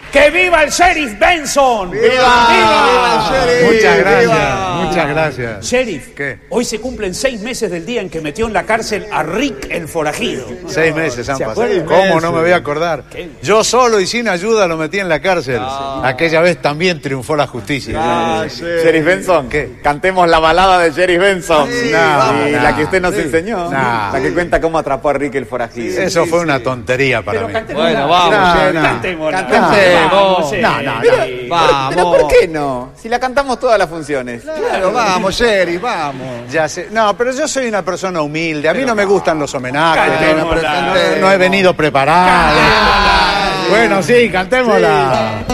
¡Que viva el sheriff Benson! ¡Viva! ¡Viva el sheriff! Muchas gracias, ¡Viva! muchas gracias. Sheriff, ¿Qué? hoy se cumplen 6 meses del día en que metió en la cárcel a Rick el forajido. 6 meses han ¿Se pasado. acuerdan? ¿Cómo no me voy a acordar? ¿Qué? Yo solo y sin ayuda lo metí en la cárcel. Aquella vez también triunfó la justicia. Sheriff Benson, ¿Qué? cantemos la balada de Sheriff Benson. Sí, Sí, vamos. la que usted nos Sí. enseñó. No. La que cuenta cómo atrapó a Rick el forajido. Eso fue una tontería para Pero mí. cantémosla. Bueno, vamos, No, Cantémosla. Cantemos. Vamos, No, Sheriff. Vamos. Pero ¿por qué no? Si la cantamos todas las funciones. Claro, vamos, sheriff, vamos. Ya sé. No, pero yo soy una persona humilde. A mí no me gustan los homenajes. Cantémosla. No he venido preparado. Bueno, sí, cantémosla.